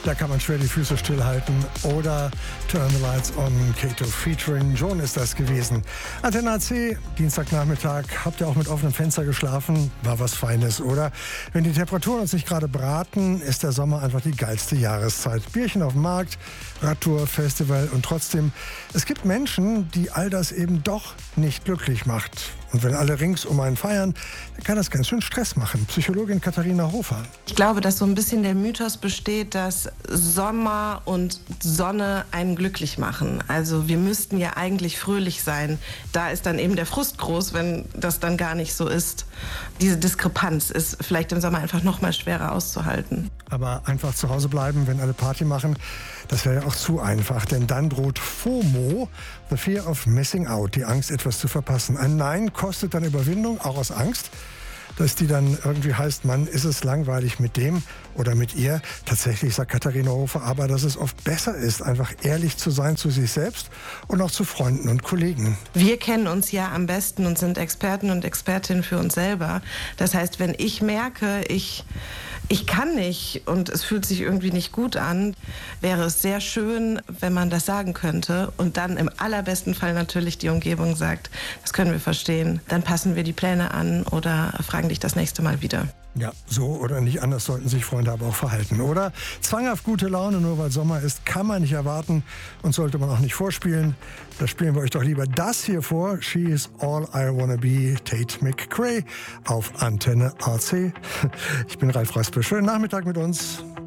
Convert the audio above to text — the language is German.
Da kann man schwer die Füße stillhalten. Oder Turn the Lights on, Kato featuring Joan ist das gewesen. Antenne AC, Dienstagnachmittag. Habt ihr auch mit offenem Fenster geschlafen? War was Feines, oder? Wenn die Temperaturen uns nicht gerade braten, ist der Sommer einfach die geilste Jahreszeit. Bierchen auf dem Markt, Radtour, Festival und trotzdem, es gibt Menschen, die all das eben doch nicht glücklich macht. Und wenn alle rings um einen feiern, dann kann das ganz schön Stress machen. Psychologin Katharina Hofer. Ich glaube, dass so ein bisschen der Mythos besteht, dass Sommer und Sonne einen glücklich machen. Also wir müssten ja eigentlich fröhlich sein. Da ist dann eben der Frust groß, wenn das dann gar nicht so ist. Diese Diskrepanz ist vielleicht im Sommer einfach noch mal schwerer auszuhalten. Aber einfach zu Hause bleiben, wenn alle Party machen, das wäre ja auch zu einfach. Denn dann droht FOMO, the fear of missing out, die Angst, etwas zu verpassen. Ein Nein kostet dann Überwindung, auch aus Angst, dass die dann irgendwie heißt, Mann, ist es langweilig mit dem oder mit ihr. Tatsächlich sagt Katharina Hofer aber, dass es oft besser ist, einfach ehrlich zu sein zu sich selbst und auch zu Freunden und Kollegen. Wir kennen uns ja am besten und sind Experten und Expertinnen für uns selber. Das heißt, wenn ich merke, ich kann nicht und es fühlt sich irgendwie nicht gut an, wäre es sehr schön, wenn man das sagen könnte und dann im allerbesten Fall natürlich die Umgebung sagt, das können wir verstehen. Dann passen wir die Pläne an oder fragen dich das nächste Mal wieder. Ja, so oder nicht anders sollten sich Freunde aber auch verhalten, oder? Zwanghaft gute Laune, nur weil Sommer ist, kann man nicht erwarten und sollte man auch nicht vorspielen. Da spielen wir euch doch lieber das hier vor. She is all I wanna be, Tate McRae auf Antenne AC. Ich bin Ralf Raspe. Schönen Nachmittag mit uns.